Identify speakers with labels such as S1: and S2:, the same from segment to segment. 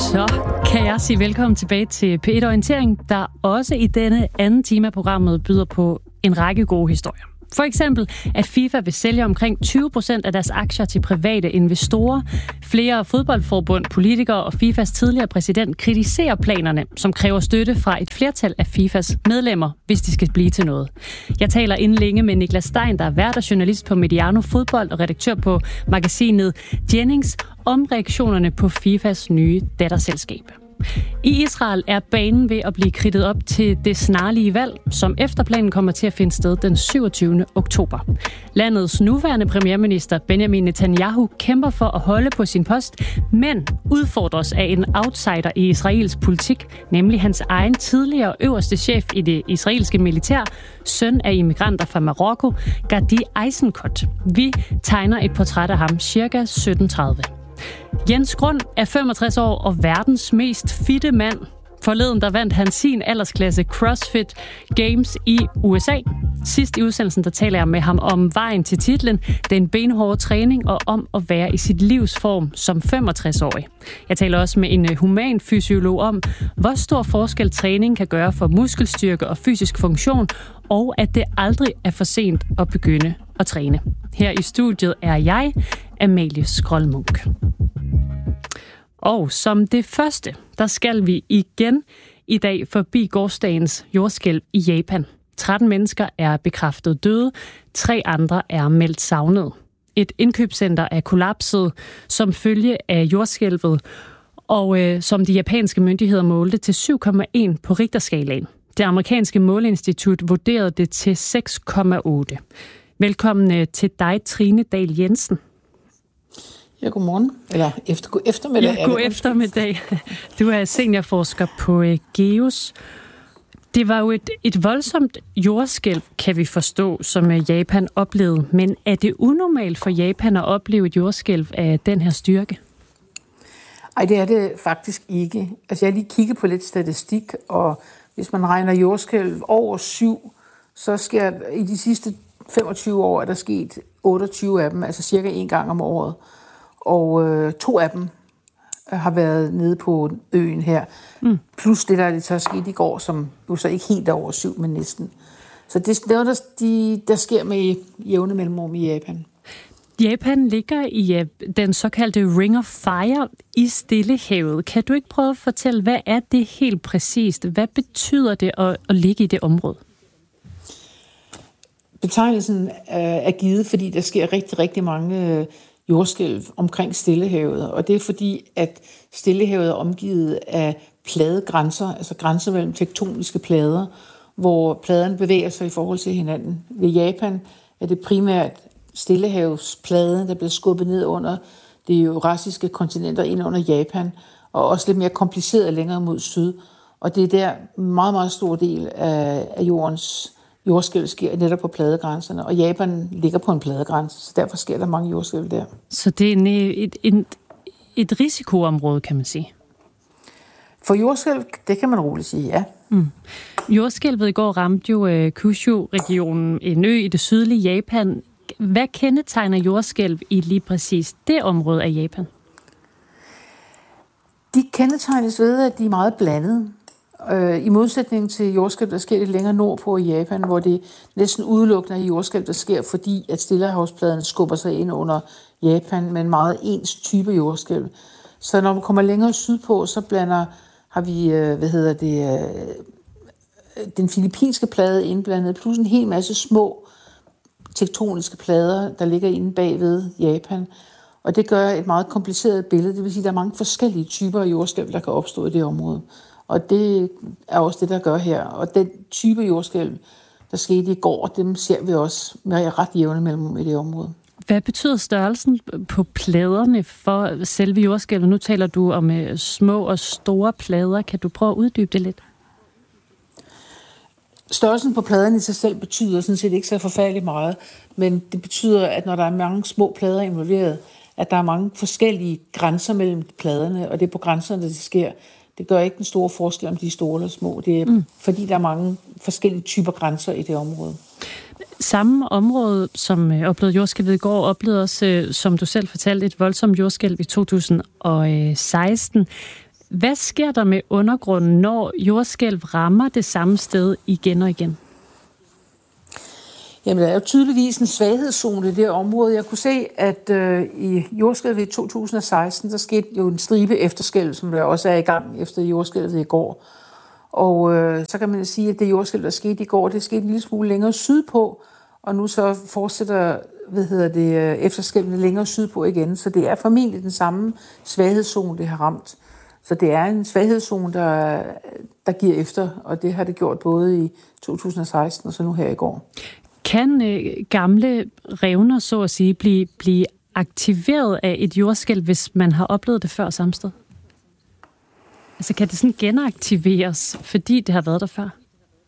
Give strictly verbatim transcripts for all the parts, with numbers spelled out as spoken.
S1: Så kan jeg sige velkommen tilbage til P et Orientering, der også i denne anden time af programmet byder på en række gode historier. For eksempel, at FIFA vil sælge omkring tyve procent af deres aktier til private investorer. Flere fodboldforbund, politikere og FIFAs tidligere præsident kritiserer planerne, som kræver støtte fra et flertal af FIFAs medlemmer, hvis de skal blive til noget. Jeg taler inden længe med Niklas Stein, der er vært og journalist på Mediano Fodbold og redaktør på magasinet Jennings, om reaktionerne på FIFAs nye datterselskab. I Israel er banen ved at blive kridtet op til det snarlige valg, som efter planen kommer til at finde sted den syvogtyvende oktober. Landets nuværende premierminister Benjamin Netanyahu kæmper for at holde på sin post, men udfordres af en outsider i israelsk politik, nemlig hans egen tidligere øverste chef i det israelske militær, søn af immigranter fra Marokko, Gadi Eisenkot. Vi tegner et portræt af ham cirka sytten tredive. Jens Grund er femogtres år og verdens mest fitte mand. Forleden der vandt han sin aldersklasse CrossFit Games i U S A. Sidst i udsendelsen der taler jeg med ham om vejen til titlen, den benhårde træning og om at være i sit livs form som femogtres-årig. Jeg taler også med en human fysiolog om, hvor stor forskel træning kan gøre for muskelstyrke og fysisk funktion, og at det aldrig er for sent at begynde at træne. Her i studiet er jeg, Amalie Skrold-Munk. Og som det første, der skal vi igen i dag forbi gårsdagens jordskælv i Japan. tretten mennesker er bekræftet døde, tre andre er meldt savnet. Et indkøbscenter er kollapset som følge af jordskælvet, og øh, som de japanske myndigheder målte til syv komma en på Richterskalaen. Det amerikanske måleinstitut vurderede det til seks komma otte. Velkommen til dig, Trine Dahl Jensen.
S2: Ja, godmorgen. Eller efter, god eftermiddag.
S1: Ja, god eftermiddag. Du er seniorforsker på uh, GEOS. Det var jo et, et voldsomt jordskælv, kan vi forstå, som uh, Japan oplevede. Men er det unormalt for Japan at opleve et jordskælv af den her styrke?
S2: Ej, det er det faktisk ikke. Altså, jeg har lige kigget på lidt statistik, og hvis man regner jordskælv over syv, så sker i de sidste femogtyve år, er der sket otteogtyve af dem, altså cirka en gang om året. Og øh, to af dem har været nede på øen her. Mm. Plus det, der er så sket i går, som jo så ikke helt er over syv, men næsten. Så det er noget, der, de, der sker med jævne mellemrum i Japan.
S1: Japan ligger i uh, den såkaldte Ring of Fire i Stillehavet. Kan du ikke prøve at fortælle, hvad er det helt præcist? Hvad betyder det at, at ligge i det område? Betegnelsen
S2: er givet, fordi der sker rigtig, rigtig mange jordskælv omkring Stillehavet. Og det er fordi, at Stillehavet er omgivet af pladegrænser, altså grænser mellem tektoniske plader, hvor pladerne bevæger sig i forhold til hinanden. Ved Japan er det primært Stillehavspladen, der bliver skubbet ned under det eurasiske kontinenter ind under Japan, og også lidt mere kompliceret længere mod syd. Og det er der en meget, meget stor del af, af jordens jordskælv sker netop på pladegrænserne, og Japan ligger på en pladegrænse, så derfor sker der mange jordskælv der.
S1: Så det er en, et, et, et risikoområde, kan man sige?
S2: For jordskælv, det kan man roligt sige, ja.
S1: Mm. Jordskælvet i går ramte jo uh, Kyushu-regionen, en ø i det sydlige Japan. Hvad kendetegner jordskælv i lige præcis det område af Japan?
S2: De kendetegnes ved, at de er meget blandede. I modsætning til jordskælv, der sker lidt længere nordpå i Japan, hvor det næsten udelukkende er jordskælv, der sker, fordi at Stillehavspladen skubber sig ind under Japan med en meget ens type jordskælv. Så når man kommer længere sydpå, så blander, har vi, hvad hedder det, den filippinske plade indblandet, plus en hel masse små tektoniske plader, der ligger inde bagved Japan. Og det gør et meget kompliceret billede, det vil sige, at der er mange forskellige typer af jordskælv, der kan opstå i det område. Og det er også det, der gør her. Og den type jordskælv, der skete i går, dem ser vi også med ret jævne mellemrum i det område.
S1: Hvad betyder størrelsen på pladerne for selve jordskælvet? Nu taler du om små og store plader. Kan du prøve at uddybe det lidt?
S2: Størrelsen på pladerne i sig selv betyder sådan set ikke så forfærdeligt meget. Men det betyder, at når der er mange små plader involveret, at der er mange forskellige grænser mellem pladerne, og det er på grænserne, det sker. Det gør ikke en stor forskel, om de er store eller små. Det er, mm. fordi der er mange forskellige typer grænser i det område.
S1: Samme område, som oplevede jordskælvet i går, oplevede også, som du selv fortalte, et voldsomt jordskælv i to tusind og seksten. Hvad sker der med undergrunden, når jordskælv rammer det samme sted igen og igen?
S2: Jamen, der er jo tydeligvis en svaghedszone i det område. Jeg kunne se, at øh, i jordskælvet i to tusind og seksten, der skete jo en stribe efterskælv, som der også er i gang efter jordskælvet i går. Og øh, så kan man sige, at det jordskælv, der skete i går, det skete en lille smule længere sydpå, og nu så fortsætter hvad hedder det, efterskælvene længere sydpå igen. Så det er formentlig den samme svaghedszone, det har ramt. Så det er en svaghedszone, der, der giver efter, og det har det gjort både i to tusind og seksten og så nu her i går. Kan
S1: øh, gamle revner, så at sige, blive, blive aktiveret af et jordskælv, hvis man har oplevet det før samme sted? Altså kan det sådan genaktiveres, fordi det har været der før?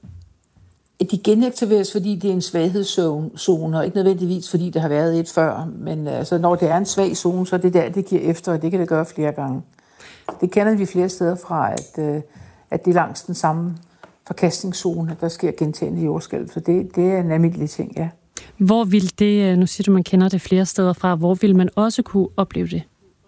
S1: De genaktiveres, fordi det er en svaghedszone, og ikke nødvendigvis, fordi det har været et før. Men altså, når det er en svag zone, så er det der, det giver efter, og det kan det gøre flere gange. Det kender vi flere steder fra, at, at det er langs den samme forkastningszone, der sker gentagende jordskælv. Så det, det er en almindelig ting, ja. Hvor vil det, nu siger du, man kender det flere steder fra, hvor vil man også kunne opleve det?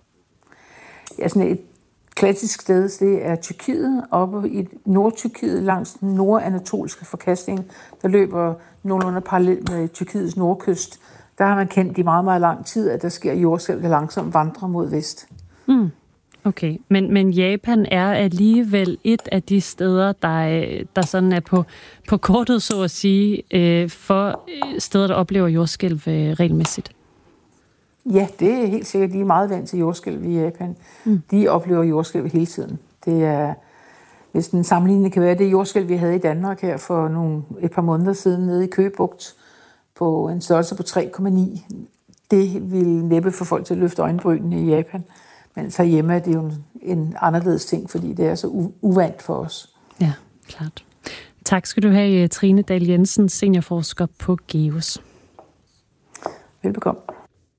S1: Ja, sådan et klassisk sted, det er Tyrkiet, oppe i Nord-Tyrkiet, langs den nordanatolske forkastning, der løber nogenlunde parallelt med Tyrkiets nordkyst. Der har man kendt i meget, meget lang tid, at der sker jordskælv, der langsomt vandrer mod vest. Mm. Okay, men, men Japan er alligevel et af de steder, der, der sådan er på, på kortet, så at sige, for steder, der oplever jordskælv regelmæssigt. Ja, det er helt sikkert. De er meget vant til jordskælv i Japan. Mm. De oplever jordskælv hele tiden. Det er, hvis den sammenligning kan være, det jordskælv, vi havde i Danmark her for nogle, et par måneder siden nede i Køgebugt på en størrelse på tre komma ni. Det ville næppe få folk til at løfte øjenbrynene i Japan. Men så hjemme er det jo en, en anderledes ting, fordi det er så u- uvant for os. Ja, klart. Tak skal du have, Trine Dahl Jensen, seniorforsker på GEOS. Velbekomme.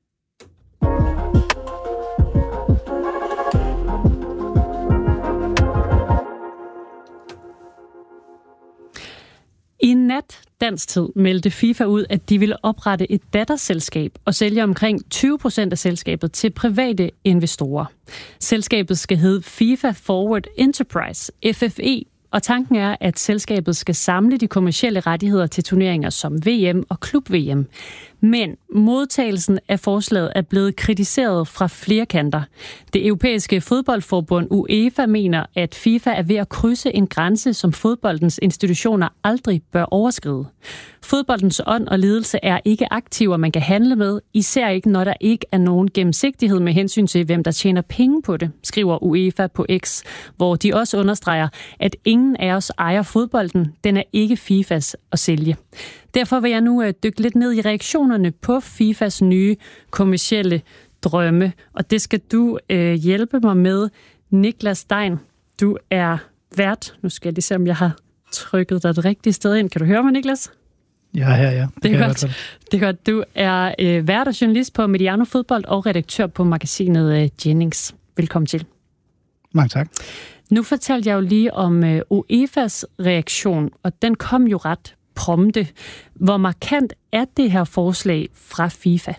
S1: I nat dansk tid meldte FIFA ud, at de ville oprette et datterselskab og sælge omkring tyve procent af selskabet til private investorer. Selskabet skal hedde FIFA Forward Enterprise, F F E, og tanken er, at selskabet skal samle de kommercielle rettigheder til turneringer som V M og klub-V M. Men modtagelsen af forslaget er blevet kritiseret fra flere kanter. Det europæiske fodboldforbund UEFA mener, at FIFA er ved at krydse en grænse, som fodboldens institutioner aldrig bør overskride. Fodboldens ånd og ledelse er ikke aktiver, man kan handle med, især ikke, når der ikke er nogen gennemsigtighed med hensyn til, hvem der tjener penge på det, skriver UEFA på X, hvor de også understreger, at ingen af os ejer fodbolden. Den er ikke FIFAs at sælge. Derfor vil jeg nu dykke lidt ned i reaktionerne på FIFAs nye kommercielle drømme, og det skal du øh, hjælpe mig med. Niklas Stein, du er vært. Nu skal jeg lige se, om jeg har trykket dig et rigtigt sted ind. Kan du høre mig, Niklas?
S3: Ja, ja, ja. Det,
S1: det er godt. Det er godt. Du er øh, vært og journalist på Mediano Fodbold og redaktør på magasinet øh, Jennings. Velkommen til.
S3: Mange tak.
S1: Nu fortalte jeg jo lige om øh, UEFAs reaktion, og den kom jo ret prompte. Hvor markant er det her forslag fra FIFA?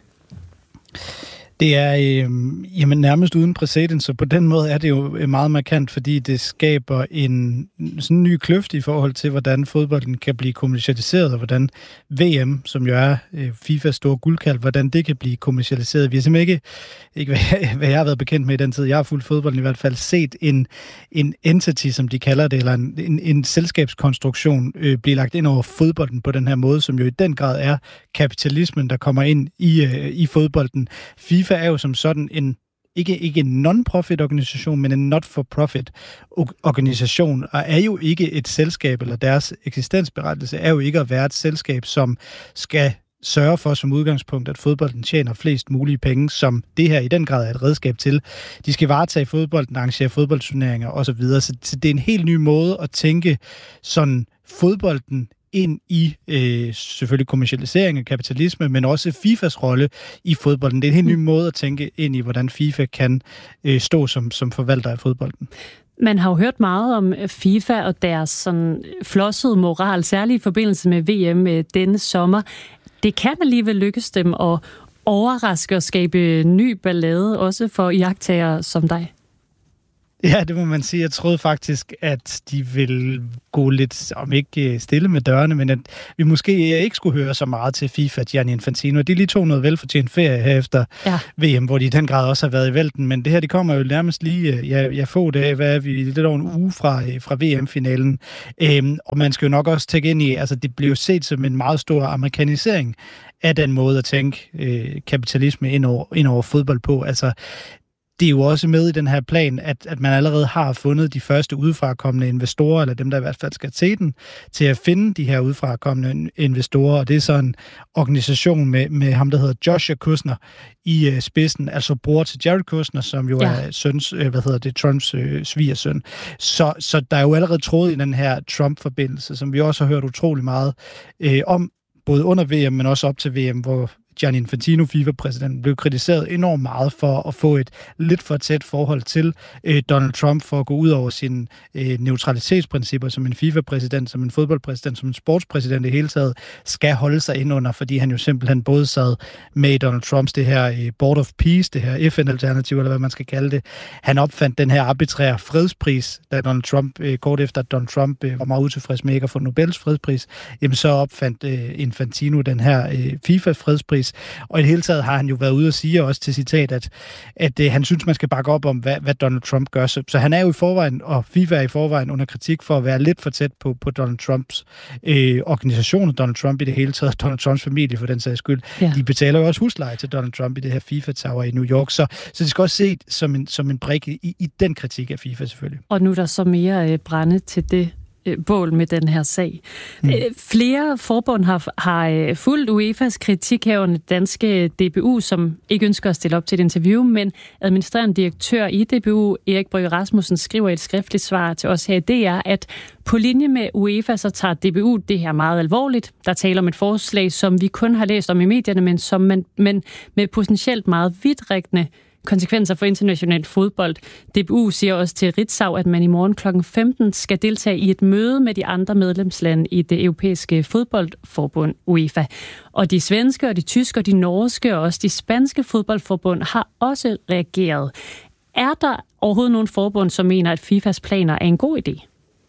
S3: Det er øh, jamen, nærmest uden præcedens, så på den måde er det jo meget markant, fordi det skaber en sådan en ny kløft i forhold til, hvordan fodbolden kan blive kommercialiseret, og hvordan V M, som jo er øh, FIFAs store guldkald, hvordan det kan blive kommercialiseret. Vi har simpelthen ikke, ikke hvad jeg har været bekendt med i den tid, jeg har fulgt fodbolden i hvert fald, set en, en entity, som de kalder det, eller en, en, en selskabskonstruktion øh, blive lagt ind over fodbolden på den her måde, som jo i den grad er kapitalismen, der kommer ind i, øh, i fodbolden. FIFA er jo som sådan en, ikke, ikke en non-profit organisation, men en not-for-profit organisation, og er jo ikke et selskab, eller deres eksistensberettigelse er jo ikke at være et selskab, som skal sørge for som udgangspunkt, at fodbolden tjener flest mulige penge, som det her i den grad er et redskab til. De skal varetage fodbolden, arrangere fodboldturneringer osv. Så, så det er en helt ny måde at tænke sådan fodbolden ind i øh, selvfølgelig kommercialisering og kapitalisme, men også FIFAs rolle i fodbolden. Det er en helt ny måde at tænke ind i, hvordan FIFA kan øh, stå som, som forvalter af fodbolden.
S1: Man har jo hørt meget om FIFA og deres sådan flossede moral, særligt i forbindelse med V M denne sommer. Det kan alligevel lykkes dem at overraske og skabe ny ballade, også for iagttagere som dig.
S3: Ja, det må man sige. Jeg troede faktisk, at de ville gå lidt, om ikke stille med dørene, men at vi måske ikke skulle høre så meget til FIFA, Gianni Infantino. De lige tog noget velfortjent ferie her efter ja. V M, hvor de i den grad også har været i vælten. Men det her, det kommer jo nærmest lige, ja, jeg få det, hvad er vi, lidt over en uge fra, fra V M-finalen. Øhm, og man skal jo nok også tænke ind i, altså det blev set som en meget stor amerikanisering af den måde at tænke øh, kapitalisme ind over, ind over fodbold på. Altså, det er jo også med i den her plan, at, at man allerede har fundet de første udefrakommende investorer, eller dem, der i hvert fald skal til den, til at finde de her udefrakommende investorer, og det er så en organisation med, med ham, der hedder Joshua Kushner i uh, spidsen, altså bror til Jared Kushner, som jo ja. er søns, øh, hvad hedder det, Trumps øh, svigersøn. Så, så der er jo allerede tråd i den her Trump-forbindelse, som vi også har hørt utrolig meget øh, om, både under V M, men også op til V M, hvor Gianni Infantino, FIFA-præsidenten, blev kritiseret enormt meget for at få et lidt for tæt forhold til øh, Donald Trump, for at gå ud over sine øh, neutralitetsprincipper som en FIFA-præsident, som en fodboldpræsident, som en sportspræsident i hele taget, skal holde sig ind under, fordi han jo simpelthen både sad med Donald Trumps det her øh, Board of Peace, det her F N-alternativ, eller hvad man skal kalde det. Han opfandt den her arbitrære fredspris, da Donald Trump, øh, kort efter at Donald Trump øh, var meget utilfreds med ikke at få Nobels fredspris, jamen så opfandt øh, Infantino den her øh, FIFA-fredspris. Og i det hele taget har han jo været ude og sige også til citat, at, at øh, han synes, man skal bakke op om, hvad, hvad Donald Trump gør. Så, så han er jo i forvejen, og FIFA er i forvejen under kritik for at være lidt for tæt på, på Donald Trumps øh, organisation, og Donald Trump i det hele taget, Donald Trumps familie for den sags skyld. Ja. De betaler jo også husleje til Donald Trump i det her FIFA-tower i New York. Så, så det skal også set som en, som en brik i, i den kritik af FIFA selvfølgelig.
S1: Og nu er der så mere øh, brænde til det bål med den her sag. Mm. Flere forbund har, har fulgt U E F A's kritik her under danske D B U, som ikke ønsker at stille op til et interview, men administrerende direktør i D B U, Erik Brygge Rasmussen, skriver i et skriftligt svar til os her i D R, at på linje med U E F A, så tager D B U det her meget alvorligt. Der taler om et forslag, som vi kun har læst om i medierne, men, som man, men med potentielt meget vidtrækkende konsekvenser for international fodbold. D B U siger også til Ritzau, at man i morgen klokken femten skal deltage i et møde med de andre medlemslande i det europæiske fodboldforbund UEFA. Og de svenske og de tyske og de norske og også de spanske fodboldforbund har også reageret. Er der overhovedet nogen forbund, som mener, at FIFAs planer er en god idé?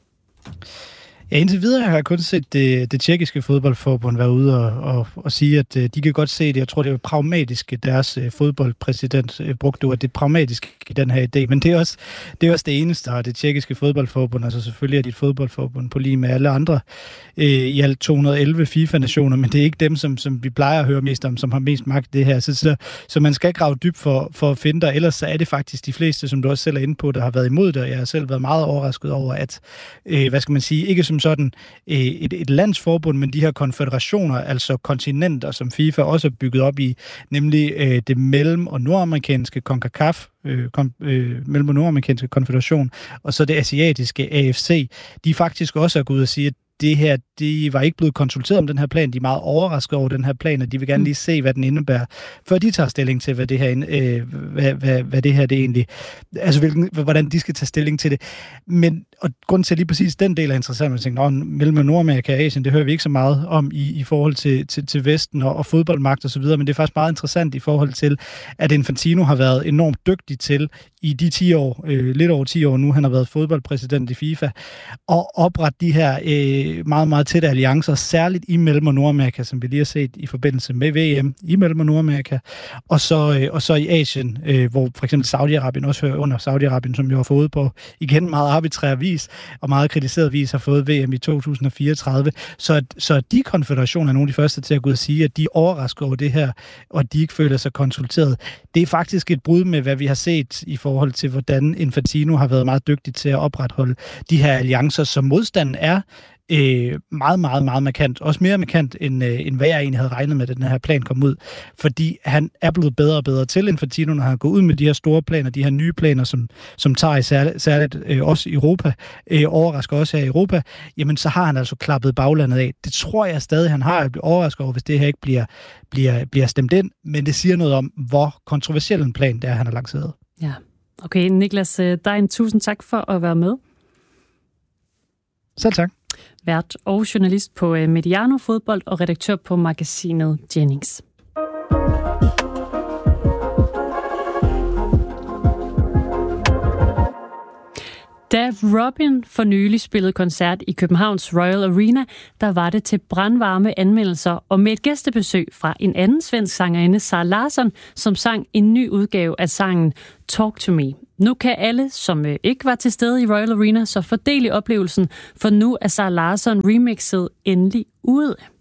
S3: Ja, indtil videre har jeg kun set det, det tjekkiske fodboldforbund være ude og, og, og sige, at de kan godt se det. Jeg tror, det er pragmatisk, deres fodboldpræsident brugte ord, det er pragmatisk i den her idé. Men det er også det, er også det eneste, og det tjekkiske fodboldforbund, altså selvfølgelig er dit fodboldforbund på lige med alle andre øh, i alt to hundrede og elleve FIFA-nationer, men det er ikke dem, som, som vi plejer at høre mest om, som har mest magt i det her. Så, så, så man skal grave dybt for, for at finde der. Ellers så er det faktisk de fleste, som du også selv er inde på, der har været imod det, og jeg har selv været meget overrasket over, at, øh, hvad skal man sige, ikke som sådan et, et landsforbund, men de her konfederationer, altså kontinenter, som FIFA også er bygget op i, nemlig øh, det mellem- og nordamerikanske CONCACAF, øh, kom, øh, mellem- og nordamerikanske konfederation, og så det asiatiske A F C, de faktisk også er gået ud og sige, at det her, de var ikke blevet konsulteret om den her plan. De er meget overrasket over den her plan, og de vil gerne lige se, hvad den indebærer, før de tager stilling til, hvad det her, øh, hvad, hvad, hvad det her det egentlig, altså hvilken, hvordan de skal tage stilling til det. Men, og grunden til lige præcis den del er interessant, at tænke, mellem Nordamerika og Asien, det hører vi ikke så meget om i, i forhold til, til, til Vesten og, og fodboldmagt og så videre, men det er faktisk meget interessant i forhold til, at Infantino har været enormt dygtig til i de ti år, øh, lidt over ti år nu, han har været fodboldpræsident i FIFA, og oprette de her øh, meget, meget tætte alliancer, særligt i Mellem- og Nordamerika, som vi lige har set i forbindelse med V M i Mellem- og Nordamerika, og så, øh, og så i Asien, øh, hvor for eksempel Saudi-Arabien også hører under Saudi-Arabien, som jo har fået på igen meget arbitrær vis, og meget kritiseret vis har fået V M i to tusind og fireogtredive. Så, så de konfederationer er nogle af de første til at gå ud og sige, at de er overrasket over det her, og at de ikke føler sig konsulteret. Det er faktisk et brud med, hvad vi har set i forhold til, hvordan Infantino har været meget dygtig til at opretholde de her alliancer, som modstanden er øh, meget, meget, meget markant. Også mere markant, end, øh, end hvad jeg egentlig havde regnet med, at den her plan kom ud. Fordi han er blevet bedre og bedre til Infantino, når han går ud med de her store planer, de her nye planer, som, som tager i særligt, særligt øh, også i Europa, øh, overrasker også her i Europa, jamen så har han altså klappet baglandet af. Det tror jeg stadig, han har. Jeg bliver overrasket over, hvis det her ikke bliver, bliver, bliver stemt ind, men det siger noget om, hvor kontroversiel en plan det er, han har lanceret.
S1: Ja, okay. Niklas Dein, tusind tak for at være med.
S3: Selv tak.
S1: Vært og journalist på Mediano Fodbold og redaktør på magasinet Jennings. Da Robin for nylig spillede koncert i Københavns Royal Arena, der var det til brandvarme anmeldelser og med et gæstebesøg fra en anden svensk sangerinde, Zara Larsson, som sang en ny udgave af sangen Talk to Me. Nu kan alle, som ikke var til stede i Royal Arena, så fordele oplevelsen, for nu er Zara Larsson remixet endelig ude.